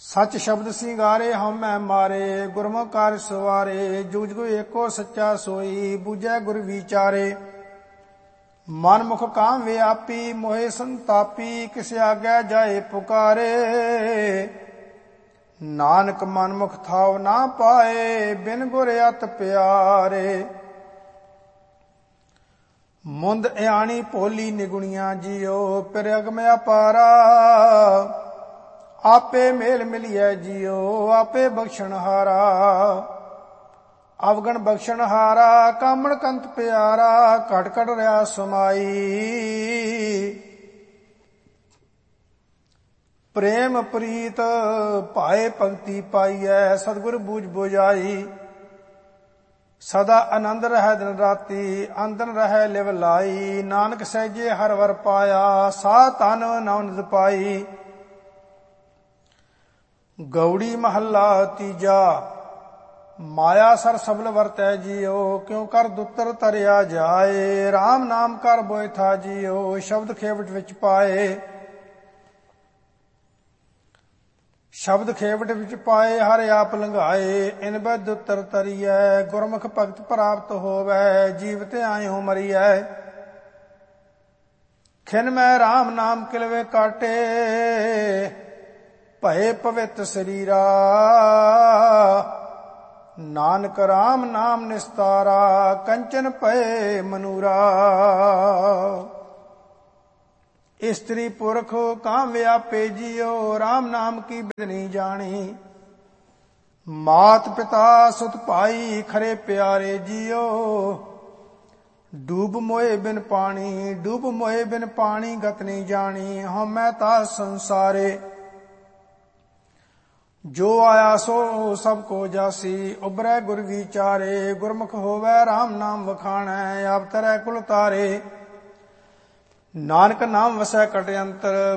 सच शब्द सिंगारे हम मैं मारे गुरमुख कार सवारे जुग जुग एको सच्चा सोई बूझै गुर विचारे मन मुख काम व्यापी मोहे संतापी किस आगे जाए पुकारे नानक मन मुख थाव ना पाए बिन गुर अत प्यारे मुंद इयाणी भोली निगुणिया जियो पिर अगम अपारा आपे मेल मिलिए जियो आपे बख्शण हारा अवगण बख्शण हारा कामण कंत प्यारा घट घट रहा समाई प्रेम प्रीत पाए भगति पाईऐ सतगुर बूझ बुझाई सदा आनंद रह दिन राती आंदन रह लिव लाई नानक सहजे हर वर पाया सा तन नवनिध पाई गौड़ी महला तीजा माया सर सबल वरतै जियो क्यों कर दुतर तरिया जाए राम नाम कर बोए था जियो शब्द खेवट विच पाए शब्द खेवट विच पाए हर आप लंघाए इन बै दुतर तरियै गुरमुख भगत प्राप्त होवै जीवते आयो मरियै खिन मैं राम नाम किलवे काटे भये पवित शरीरा नानक राम नाम निस्तारा कंचन भये मनूरा स्त्री पुरख काम व्यापे जियो राम नाम की बिदनी जानी मात पिता सुत भाई खरे प्यारे जियो डूब मोए बिन पानी डूब मोए बिन पानी गत नहीं जानी हम मैं ता संसारे जो आया सो सबको जासी उबरै गुर विचारे गुरमुख होवै राम नाम वखाणै आप तरह कुल तारे नानक नाम वसै कट अंतर